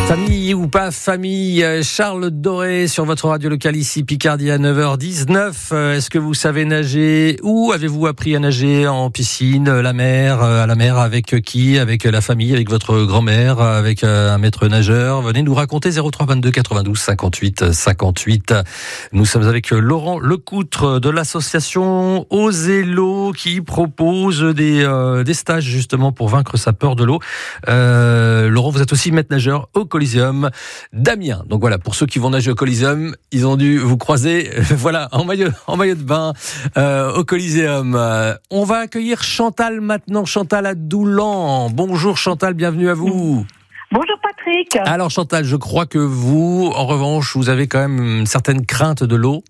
Famille ou pas famille, Charles Doré sur votre radio locale ici, Picardie à 9h19. Est-ce que vous savez nager ou avez-vous appris à nager en piscine, à la mer avec qui? Avec la famille, avec votre grand-mère, avec un maître nageur? Venez nous raconter 03 22 92 58 58. Nous sommes avec Laurent Lecoutre de l'association Osez l'eau qui propose des stages justement pour vaincre sa peur de l'eau. Laurent, vous êtes aussi maître nageur au Coliseum d'Amiens. Donc voilà, pour ceux qui vont nager au Coliseum, ils ont dû vous croiser, voilà, en maillot de bain au Coliseum. On va accueillir Chantal maintenant, Chantal à Doulan. Bonjour Chantal, bienvenue à vous. Bonjour Patrick. Alors Chantal, je crois que vous, en revanche, vous avez quand même une certaine crainte de l'eau.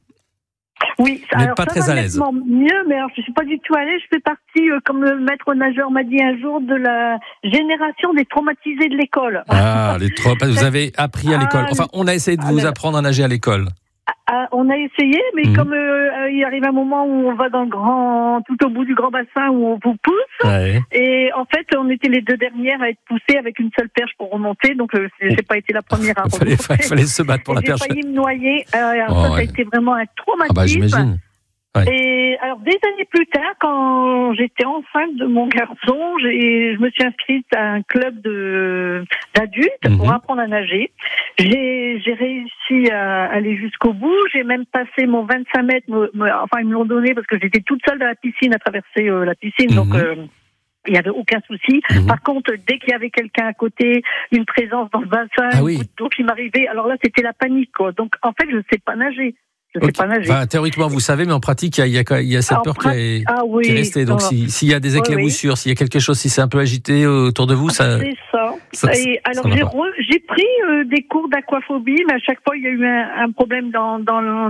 Oui, mais alors pas ça très va à l'aise. Mieux, mais alors, je suis pas du tout allée. Je fais partie, comme le maître nageur m'a dit un jour, de la génération des traumatisés de l'école. Ah, vous avez appris à l'école. Enfin, on a essayé de vous apprendre à nager à l'école. On a essayé, mais comme il arrive un moment où on va tout au bout du grand bassin où on vous pousse, Ouais. et en fait, on était les deux dernières à être poussées avec une seule perche pour remonter, donc j'ai pas été la première à remonter. Fallait se battre pour la perche. J'ai failli me noyer. Ça a été vraiment un traumatisme. Ah bah j'imagine. Ouais. Et alors, des années plus tard, quand j'étais enceinte de mon garçon, je me suis inscrite à un club d'adultes pour apprendre à nager. J'ai réussi à aller jusqu'au bout. J'ai même passé mon 25 mètres. Ils me l'ont donné parce que j'étais toute seule dans la piscine à traverser la piscine. Donc, il n'y avait aucun souci. Par contre, dès qu'il y avait quelqu'un à côté, une présence dans le bassin, une goutte d'eau qui m'arrivait, alors là, c'était la panique, quoi. Donc, en fait, je ne sais pas nager. Enfin, théoriquement, vous savez, mais en pratique, il y a cette peur qui est restée. Donc, s'il y a des éclaboussures, s'il y a quelque chose, si c'est un peu agité autour de vous, ça. C'est ça. Et alors, j'ai pris des cours d'aquaphobie, mais à chaque fois, il y a eu un problème dans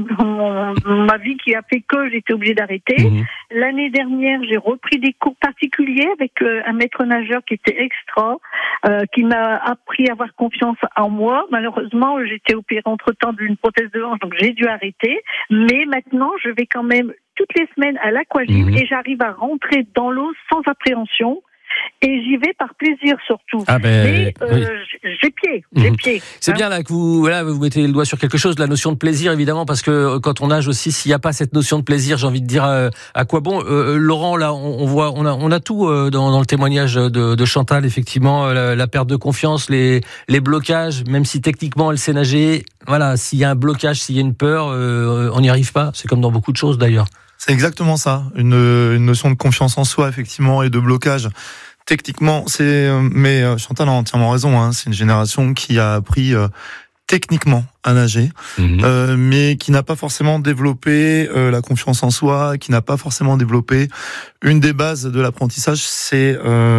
ma vie qui a fait que j'étais obligée d'arrêter. L'année dernière, j'ai repris des cours particuliers avec un maître nageur qui était extra, qui m'a appris à avoir confiance en moi. Malheureusement, j'étais opérée entre-temps d'une prothèse de hanche, donc j'ai dû arrêter. Mais maintenant, je vais quand même toutes les semaines à l'aquagym et j'arrive à rentrer dans l'eau sans appréhension. Et j'y vais par plaisir surtout. Mais j'ai pied. C'est bien là que vous mettez le doigt sur quelque chose, la notion de plaisir évidemment, parce que quand on nage aussi, s'il n'y a pas cette notion de plaisir, j'ai envie de dire à quoi bon. Laurent, là, on a tout dans le témoignage de Chantal, effectivement, la perte de confiance, les blocages, même si techniquement elle sait nager. Voilà, s'il y a un blocage, s'il y a une peur, on n'y arrive pas. C'est comme dans beaucoup de choses d'ailleurs. C'est exactement ça, une notion de confiance en soi effectivement et de blocage. Techniquement, mais Chantal a entièrement raison. Hein, c'est une génération qui a appris techniquement à nager, mais qui n'a pas forcément développé la confiance en soi, qui n'a pas forcément développé une des bases de l'apprentissage. C'est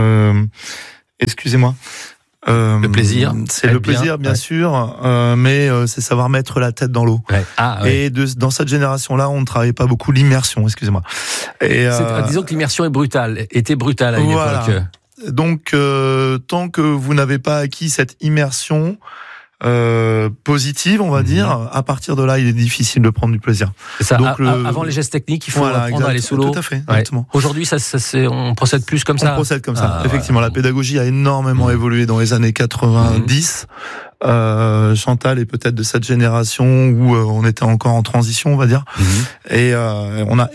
excusez-moi. Le plaisir. C'est le plaisir, bien sûr, mais c'est savoir mettre la tête dans l'eau. Ouais. Et dans cette génération-là, on ne travaillait pas beaucoup l'immersion, excusez-moi. Et disons que l'immersion était brutale à une époque. Donc, tant que vous n'avez pas acquis cette immersion positive, on va dire, à partir de là, il est difficile de prendre du plaisir. C'est ça. Donc, avant les gestes techniques, il faut apprendre à aller sous l'eau. Tout à fait, exactement. Aujourd'hui, on procède plus comme ça. On procède comme ça. Effectivement, la pédagogie a énormément évolué dans les années 90. Chantal est peut-être de cette génération où on était encore en transition, on va dire. Et on a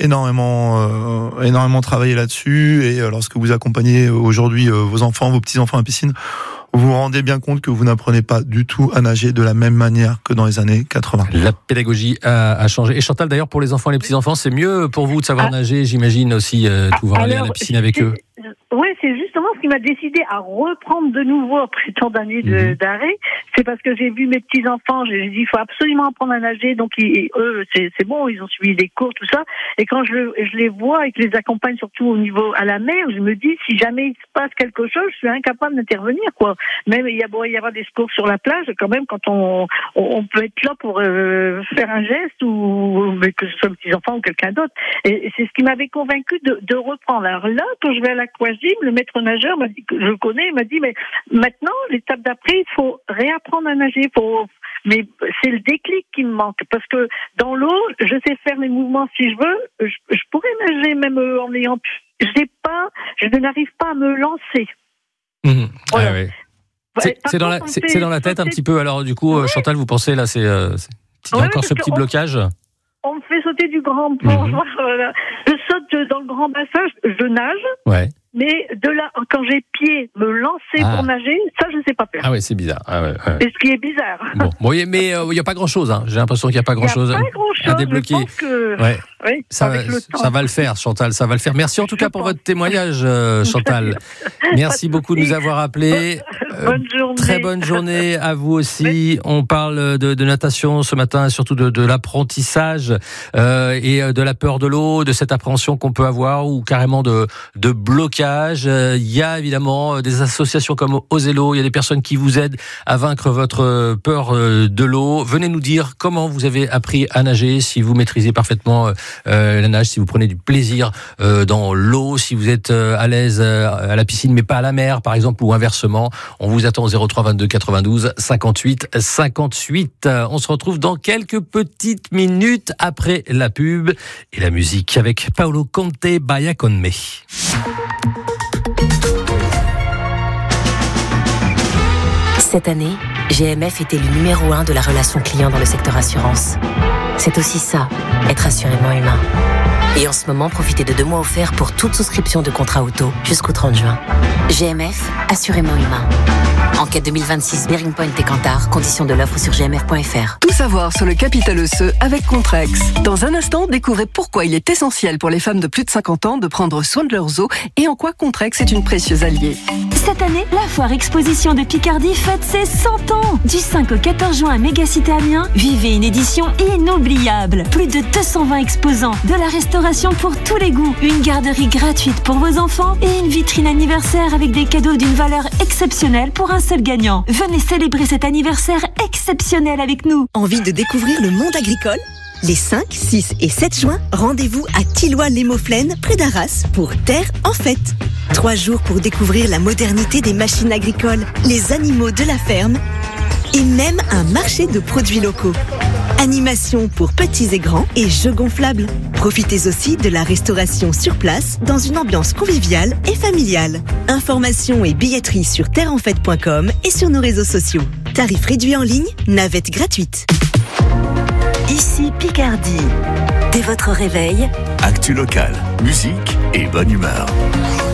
énormément travaillé là-dessus. Et lorsque vous accompagnez aujourd'hui vos enfants, vos petits-enfants à la piscine, vous vous rendez bien compte que vous n'apprenez pas du tout à nager de la même manière que dans les années 80. La pédagogie a changé. Et Chantal, d'ailleurs, pour les enfants et les petits-enfants, c'est mieux pour vous de savoir nager, j'imagine aussi, pouvoir aller à la piscine avec eux. Oui, c'est justement ce qui m'a décidé à reprendre de nouveau après tant d'années d'arrêt. C'est parce que j'ai vu mes petits-enfants, j'ai dit il faut absolument apprendre à nager. Donc eux, c'est bon, ils ont suivi des cours, tout ça. Et quand je les vois et que je les accompagne surtout au niveau à la mer, je me dis si jamais il se passe quelque chose, je suis incapable d'intervenir, quoi. Même il y avoir des secours sur la plage, quand même, quand on peut être là pour faire un geste ou que ce soit mes petits-enfants ou quelqu'un d'autre. Et c'est ce qui m'avait convaincu de reprendre. Alors là, quand je vais à l'aquagym, le maître nageur m'a dit, que je le connais, il m'a dit mais maintenant l'étape d'après, il faut réapprendre à nager. Mais c'est le déclic qui me manque parce que dans l'eau, je sais faire mes mouvements si je veux. Je pourrais nager même en ayant. Je n'arrive pas à me lancer. Voilà. C'est dans la tête un petit peu. Alors du coup, Chantal, vous pensez là, il y a encore ce petit blocage. On me fait sauter du grand pont. Je saute dans le grand bassin, je nage. Ouais. Mais de là, quand j'ai pied, me lancer pour nager, ça, je ne sais pas faire. Ah ouais, c'est bizarre. C'est ce qui est bizarre. Bon, mais il n'y a pas grand-chose. Hein. J'ai l'impression qu'il n'y a pas grand-chose à débloquer. Je pense que ça va le faire, Chantal, ça va le faire. Merci en tout cas pour votre témoignage, Chantal. Merci beaucoup de nous avoir appelés. Bonne journée. Très bonne journée à vous aussi. On parle de natation ce matin, surtout de l'apprentissage et de la peur de l'eau, de cette appréhension qu'on peut avoir ou carrément de blocage. Il y a évidemment des associations comme Osello, il y a des personnes qui vous aident à vaincre votre peur de l'eau. Venez nous dire comment vous avez appris à nager, si vous maîtrisez parfaitement la nage, si vous prenez du plaisir dans l'eau, si vous êtes à l'aise à la piscine mais pas à la mer par exemple, ou inversement. On vous attend au 03 22 92 58 58. On se retrouve dans quelques petites minutes après la pub et la musique avec Paolo Conte, Baia con me. Cette année, GMF est élu numéro 1 de la relation client dans le secteur assurance. C'est aussi ça, être assurément humain. Et en ce moment, profitez de 2 mois offerts pour toute souscription de contrat auto jusqu'au 30 juin. GMF, assurément humain. Enquête 2026, Bearing Point et Kantar. Conditions de l'offre sur gmf.fr. Tout savoir sur le capital osseux avec Contrex. Dans un instant, découvrez pourquoi il est essentiel pour les femmes de plus de 50 ans de prendre soin de leurs os et en quoi Contrex est une précieuse alliée. Cette année, la foire exposition de Picardie fête ses 100 ans. Du 5 au 14 juin à Mégacité Amiens, vivez une édition inoubliable. Plus de 220 exposants, de la restauration pour tous les goûts, une garderie gratuite pour vos enfants et une vitrine anniversaire avec des cadeaux d'une valeur exceptionnelle pour un seul gagnant. Venez célébrer cet anniversaire exceptionnel avec nous. Envie de découvrir le monde agricole ? Les 5, 6 et 7 juin, rendez-vous à Tilloy-les-Mauflaines, près d'Arras, pour Terre en fête. 3 jours pour découvrir la modernité des machines agricoles, les animaux de la ferme et même un marché de produits locaux. Animation pour petits et grands et jeux gonflables. Profitez aussi de la restauration sur place dans une ambiance conviviale et familiale. Informations et billetterie sur terreenfête.com et sur nos réseaux sociaux. Tarifs réduits en ligne, navette gratuite. Ici Picardie. Dès votre réveil, actu local, musique et bonne humeur.